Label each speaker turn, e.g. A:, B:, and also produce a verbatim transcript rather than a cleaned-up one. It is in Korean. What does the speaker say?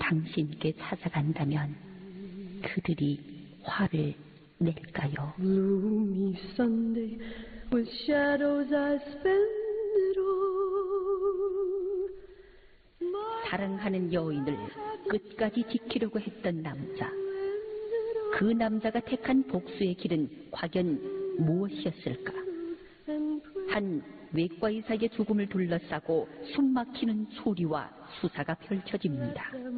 A: 당신께 찾아간다면 그들이 화를 낼까요?
B: Gloomy Sunday with shadows I spend it all.
A: 사랑하는 여인을 끝까지 지키려고 했던 남자. 그 남자가 택한 복수의 길은 과연 무엇이었을까? 한 외과 의사의 죽음을 둘러싸고 숨막히는 소리와 수사가 펼쳐집니다.